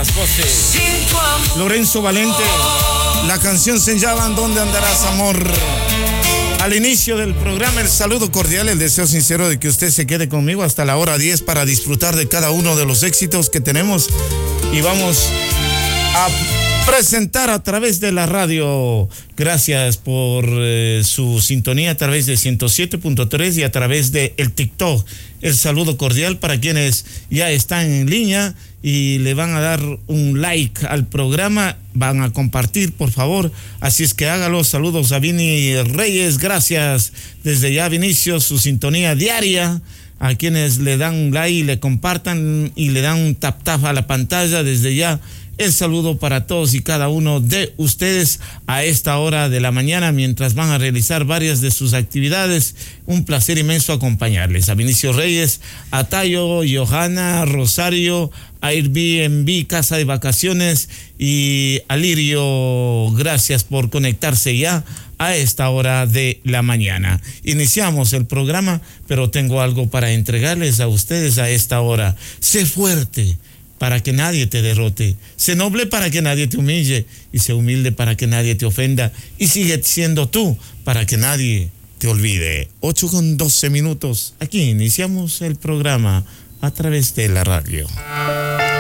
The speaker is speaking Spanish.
las voces. Lorenzo Valente. La canción se llama ¿Dónde andarás, amor? Al inicio del programa, el saludo cordial, el deseo sincero de que usted se quede conmigo hasta la hora 10 para disfrutar de cada uno de los éxitos que tenemos y vamos a presentar a través de la radio. Gracias por su sintonía a través de 107.3 y a través de el TikTok. El saludo cordial para quienes ya están en línea y le van a dar un like al programa, van a compartir, por favor. Así es que hágalo. Saludos a Vini Reyes, gracias desde ya, Vinicio, su sintonía diaria. A quienes le dan un like y le compartan y le dan un tap a la pantalla, desde ya el saludo para todos y cada uno de ustedes a esta hora de la mañana mientras van a realizar varias de sus actividades. Un placer inmenso acompañarles. A Vinicio Reyes, a Tayo, Johanna, Rosario, Airbnb, Casa de Vacaciones y a Lirio, gracias por conectarse ya a esta hora de la mañana. Iniciamos el programa, pero tengo algo para entregarles a ustedes a esta hora. Sé fuerte para que nadie te derrote, sé noble para que nadie te humille, y sé humilde para que nadie te ofenda, y sigue siendo tú para que nadie te olvide. 8:12. Aquí iniciamos el programa a través de la radio.